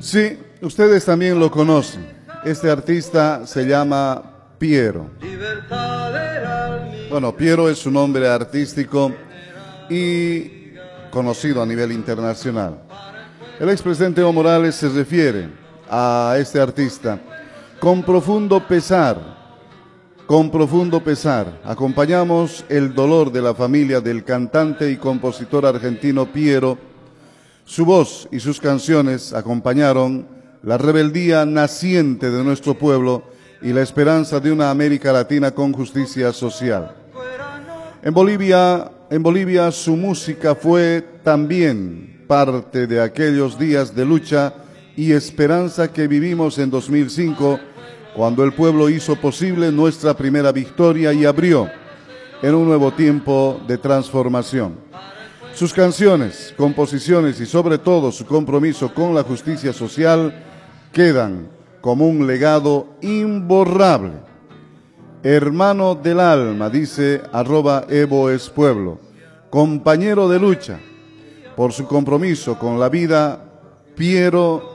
Sí, ustedes también lo conocen. Este artista se llama Piero. Bueno, Piero es su nombre artístico y conocido a nivel internacional. El expresidente Evo Morales se refiere a este artista con profundo pesar. Acompañamos el dolor de la familia del cantante y compositor argentino Piero. Su voz y sus canciones acompañaron la rebeldía naciente de nuestro pueblo y la esperanza de una América Latina con justicia social. En Bolivia su música fue también parte de aquellos días de lucha y esperanza que vivimos en 2005, cuando el pueblo hizo posible nuestra primera victoria y abrió en un nuevo tiempo de transformación. Sus canciones, composiciones y sobre todo su compromiso con la justicia social quedan como un legado imborrable. Hermano del alma, dice @EvoEsPueblo, compañero de lucha. Por su compromiso con la vida, Piero